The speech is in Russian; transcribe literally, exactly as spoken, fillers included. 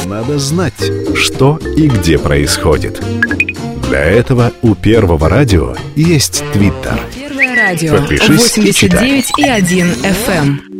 надо знать, что и где происходит. Для этого у Первого радио есть Твиттер. Первое радио Подпишись и восемьдесят читай. девять и один эф эм.